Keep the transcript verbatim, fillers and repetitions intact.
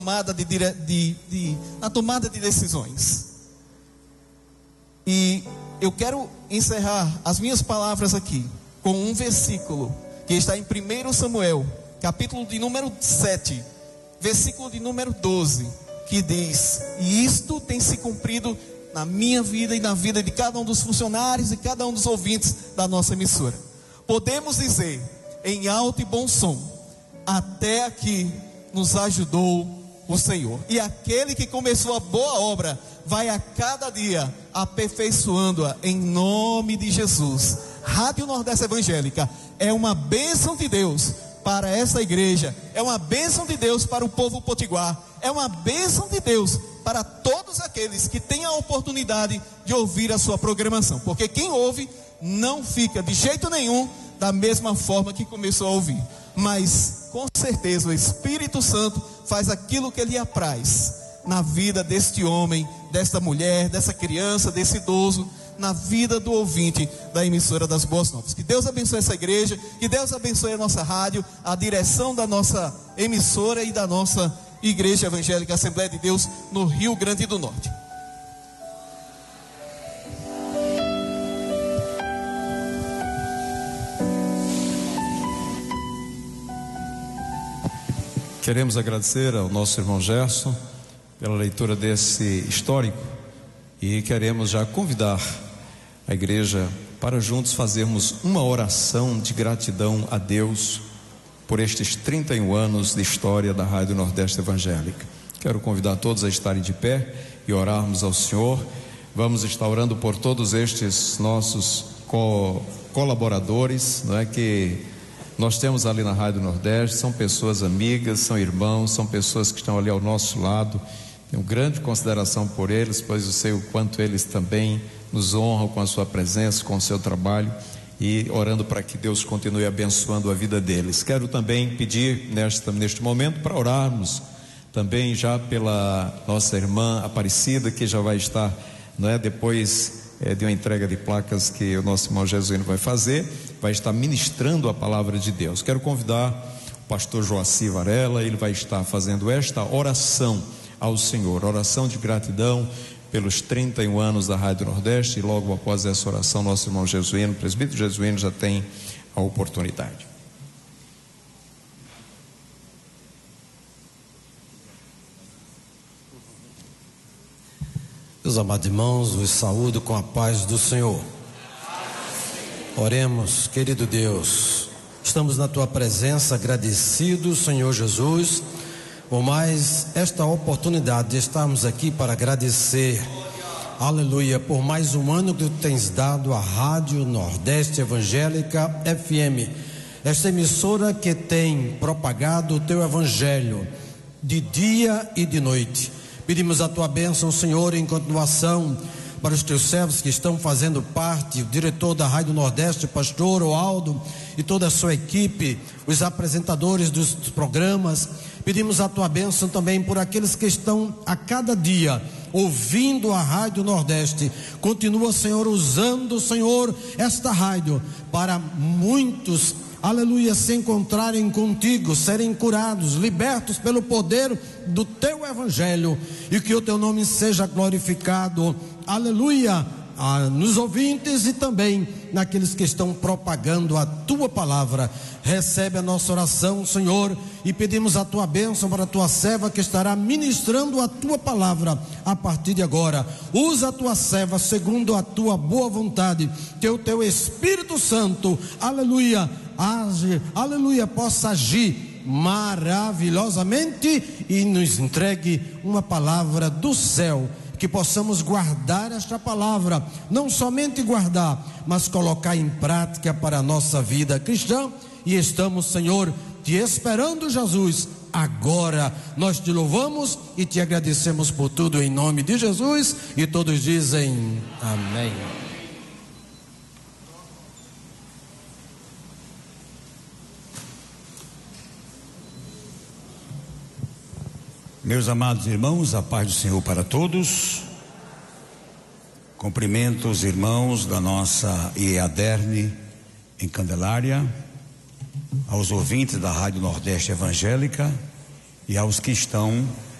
tomada de, de, de, na tomada de decisões. E eu quero encerrar as minhas palavras aqui com um versículo que está em primeiro Samuel, capítulo de número sete, versículo de número doze, que diz: e isto tem se cumprido na minha vida e na vida de cada um dos funcionários e cada um dos ouvintes da nossa emissora. Podemos dizer em alto e bom som: até aqui nos ajudou o Senhor. E aquele que começou a boa obra vai a cada dia aperfeiçoando-a em nome de Jesus. Rádio Nordeste Evangélica é uma bênção de Deus para essa igreja, é uma bênção de Deus para o povo potiguar, é uma bênção de Deus para todos aqueles que têm a oportunidade de ouvir a sua programação, porque quem ouve não fica de jeito nenhum da mesma forma que começou a ouvir, mas com certeza o Espírito Santo faz aquilo que lhe apraz na vida deste homem, desta mulher, dessa criança, desse idoso, na vida do ouvinte da emissora das Boas Novas. Que Deus abençoe essa igreja, que Deus abençoe a nossa rádio, a direção da nossa emissora e da nossa Igreja Evangélica Assembleia de Deus no Rio Grande do Norte. Queremos agradecer ao nosso irmão Gerson pela leitura desse histórico e queremos já convidar a igreja para juntos fazermos uma oração de gratidão a Deus por estes trinta e um anos de história da Rádio Nordeste Evangélica. Quero convidar todos a estarem de pé e orarmos ao Senhor. Vamos estar orando por todos estes nossos co- colaboradores, não é, que nós temos ali na Rádio Nordeste. São pessoas amigas, são irmãos, são pessoas que estão ali ao nosso lado. Tenho grande consideração por eles, pois eu sei o quanto eles também nos honram com a sua presença, com o seu trabalho, e orando para que Deus continue abençoando a vida deles. Quero também pedir nesta, neste momento para orarmos também já pela nossa irmã Aparecida, que já vai estar, não é, depois é, de uma entrega de placas que o nosso irmão Jesuíno vai fazer, vai estar ministrando a palavra de Deus. Quero convidar o pastor Joaci Varela, ele vai estar fazendo esta oração ao Senhor, oração de gratidão pelos trinta e um anos da Rádio Nordeste, e logo após essa oração, nosso irmão Jesuíno, presbítero Jesuíno, já tem a oportunidade. Meus amados irmãos, os saúdo com a paz do Senhor. Oremos. Querido Deus, estamos na tua presença agradecidos, Senhor Jesus, por mais esta oportunidade de estarmos aqui para agradecer, aleluia, por mais um ano que tu tens dado à Rádio Nordeste Evangélica F M, esta emissora que tem propagado o teu evangelho de dia e de noite. Pedimos a tua bênção, Senhor, em continuação para os teus servos que estão fazendo parte, o diretor da Rádio Nordeste, pastor Oaldo, e toda a sua equipe, os apresentadores dos programas. Pedimos a tua bênção também por aqueles que estão a cada dia ouvindo a Rádio Nordeste. Continua, Senhor, usando, Senhor, esta rádio para muitos, aleluia, se encontrarem contigo, serem curados, libertos pelo poder do teu evangelho, e que o teu nome seja glorificado, aleluia, ah, nos ouvintes e também naqueles que estão propagando a tua palavra. Recebe a nossa oração, Senhor, e pedimos a tua bênção para a tua serva que estará ministrando a tua palavra a partir de agora. Usa a tua serva segundo a tua boa vontade, que o teu Espírito Santo, aleluia, age, aleluia, possa agir maravilhosamente e nos entregue uma palavra do céu, que possamos guardar esta palavra, não somente guardar, mas colocar em prática para a nossa vida cristã. E estamos, Senhor, te esperando, Jesus. Agora nós te louvamos e te agradecemos por tudo em nome de Jesus, e todos dizem amém. Meus amados irmãos, a paz do Senhor para todos. Cumprimento os irmãos da nossa I E A D E R N em Candelária, aos ouvintes da Rádio Nordeste Evangélica e aos que estão